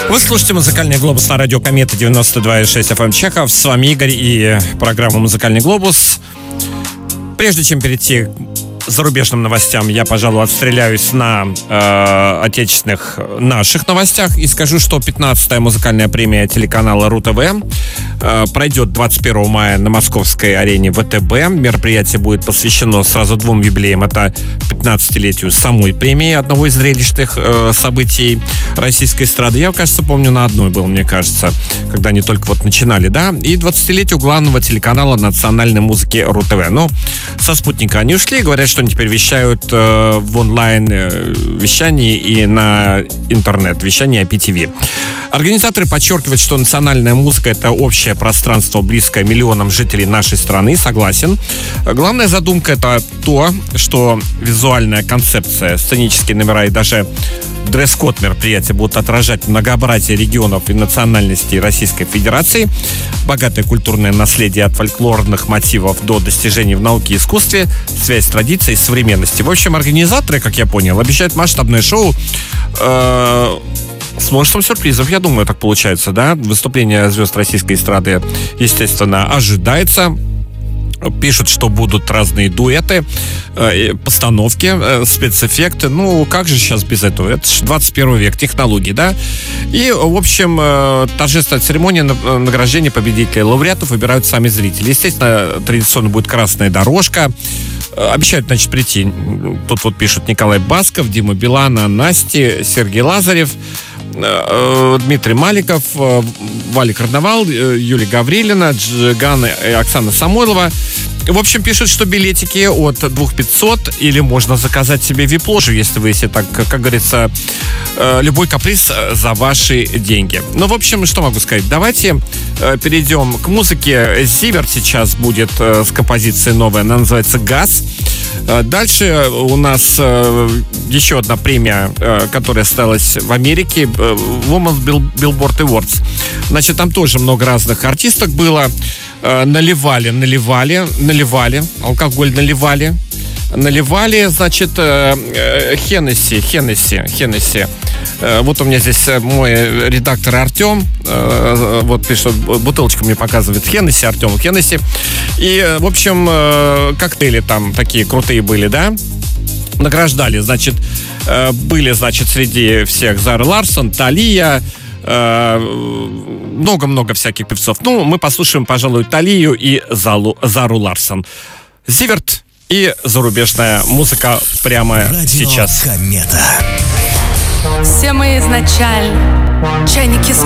Вы слушаете «Музыкальный глобус» на радио Комета 92,6 FM Чехов. С вами Игорь и программа «Музыкальный глобус». Прежде чем перейти к зарубежным новостям, я, пожалуй, отстреляюсь на отечественных наших новостях и скажу, что 15-я музыкальная премия телеканала РУ-ТВ пройдет 21 мая на московской арене ВТБ. Мероприятие будет посвящено сразу двум юбилеям. Это 15-летию самой премии, одного из зрелищных событий российской эстрады. Я, кажется, помню, на одной был, мне кажется, когда они только вот начинали, да. И 20-летию главного телеканала национальной музыки РУ-ТВ. Но со спутника они ушли, говорят, что они теперь вещают в онлайн-вещании и на интернет-вещании IPTV. Организаторы подчеркивают, что национальная музыка — это общее пространство, близкое миллионам жителей нашей страны. Согласен. Главная задумка — это то, что визуальная концепция, сценические номера и даже дресс-код мероприятия будут отражать многообразие регионов и национальностей Российской Федерации, богатое культурное наследие от фольклорных мотивов до достижений в науке и искусстве, связь традиций и современности. В общем, организаторы, как я понял, обещают масштабное шоу с множеством сюрпризов, я думаю, так получается, да? Выступление звезд российской эстрады, естественно, ожидается. Пишут, что будут разные дуэты, постановки, спецэффекты. Ну, как же сейчас без этого? Это же 21 век, технологии, да? И, в общем, торжественная церемония награждения победителей лауреатов выбирают сами зрители. Естественно, традиционно будет красная дорожка. Обещают, значит, прийти. Тут вот пишут Николай Басков, Дима Билана, Настя, Сергей Лазарев, Дмитрий Маликов, Валя Карнавал, Юлия Гаврилина, Джиган и Оксана Самойлова. В общем, пишут, что билетики от 2500 или можно заказать себе вип-ложу, если вы, так, как говорится, любой каприз за ваши деньги. Ну, в общем, что могу сказать? Давайте перейдем к музыке. Зиверт сейчас будет с композицией новой, она называется «Газ». Дальше у нас еще одна премия, которая осталась в Америке, Women's Billboard Awards. Значит, там тоже много разных артисток было. Наливали, алкоголь наливали, значит, Хеннесси. Вот у меня здесь мой редактор Артем, вот пишет, бутылочку мне показывает, Хеннесси. И, в общем, коктейли там такие крутые были, да? Награждали, значит, были, значит, среди всех Зара Ларсон, Талия, много-много всяких певцов. Ну, мы послушаем, пожалуй, Талию и Зару Ларсон. Зиверт и зарубежная музыка прямо сейчас. Комета. Все мы изначально чайники с